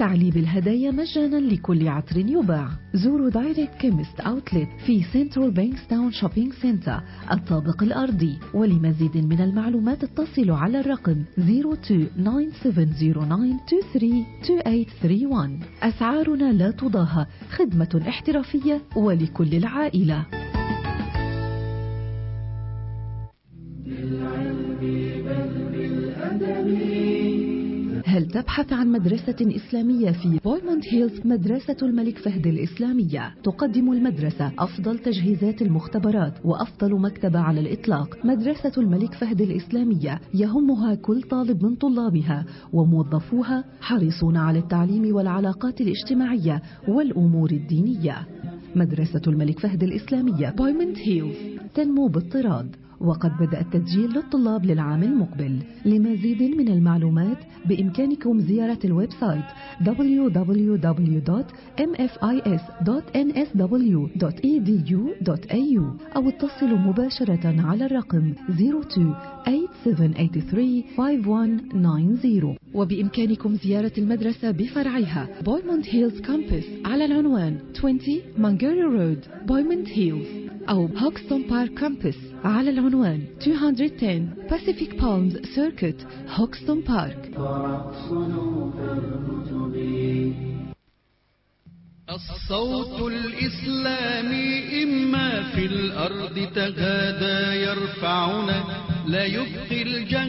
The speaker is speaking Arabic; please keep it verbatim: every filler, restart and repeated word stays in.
تعليب الهدايا مجانا لكل عطر يباع. زوروا دايركت كيمست أوتلت في سنترال بانكستاون شوبينج سنتر الطابق الأرضي. ولمزيد من المعلومات اتصلوا على الرقم صفر اثنين تسعة سبعة صفر تسعة اثنين ثلاثة اثنين ثمانية واحد. أسعارنا لا تضاهى، خدمة احترافية ولكل العائلة. هل تبحث عن مدرسة إسلامية في بويموند هيلز؟ مدرسة الملك فهد الإسلامية تقدم المدرسة أفضل تجهيزات المختبرات وأفضل مكتبة على الإطلاق. مدرسة الملك فهد الإسلامية يهمها كل طالب من طلابها، وموظفوها حريصون على التعليم والعلاقات الاجتماعية والأمور الدينية. مدرسة الملك فهد الإسلامية بويموند هيلز تنمو باضطراد، وقد بدأ التسجيل للطلاب للعام المقبل. لمزيد من المعلومات بإمكانكم زيارة الويب سايت دبليو دبليو دبليو دوت إم إف آي إس دوت إن إس دبليو دوت إي دي يو دوت إيه يو أو اتصلوا مباشرة على الرقم صفر اثنين ثمانية سبعة ثمانية ثلاثة خمسة واحد تسعة صفر. وبإمكانكم زيارة المدرسة بفرعيها بويموند هيلز كامبس على العنوان عشرين مانجيري رود بويموند هيلز، أو هوكستون بارك كامبس على العنوان مئتين وعشرة Pacific Palms Circuit هوكستون بارك. الصوت الإسلامي إما في الأرض تغادى يرفعنا، لا يبقي الجهل